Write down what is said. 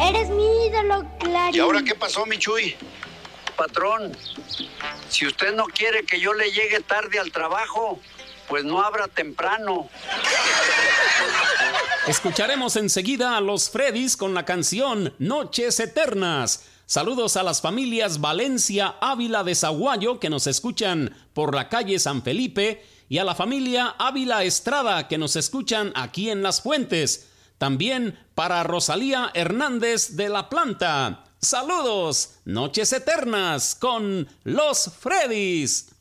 Eres mi ídolo, Clarín. ¿Y ahora qué pasó, mi Chuy? Patrón, si usted no quiere que yo le llegue tarde al trabajo, pues no abra temprano. Escucharemos enseguida a los Freddys con la canción Noches Eternas. Saludos a las familias Valencia Ávila de Zaguayo que nos escuchan por la calle San Felipe y a la familia Ávila Estrada que nos escuchan aquí en Las Fuentes. También para Rosalía Hernández de La Planta. Saludos, Noches Eternas con los Freddys.